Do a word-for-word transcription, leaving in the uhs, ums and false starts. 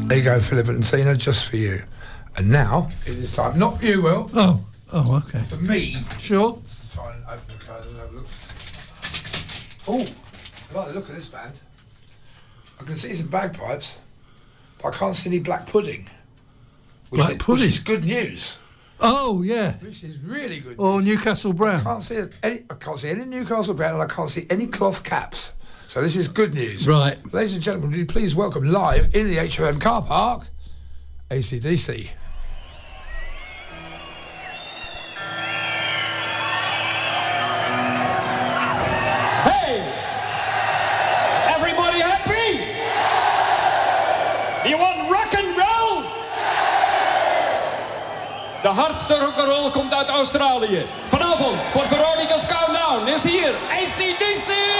There you go, Philip and Tina, just for you. And now, it is time, not for you, Will. Oh, oh, okay. For me. Sure. Try and open the card and have a look. Oh, I like the look of this band. I can see some bagpipes, but I can't see any black pudding. Which Black is, pudding? Which is good news. Oh, yeah. Which is really good Or news. Newcastle Brown. I can't see any. I can't see any Newcastle Brown, and I can't see any cloth caps. So this is good news. Right. Ladies and gentlemen, would you please welcome live in the H M car park, A C D C. Hey! Everybody happy? You want rock and roll? De hardste rock'n'roll komt uit Australië. Vanavond voor Veronica's Countdown is hier A C D C!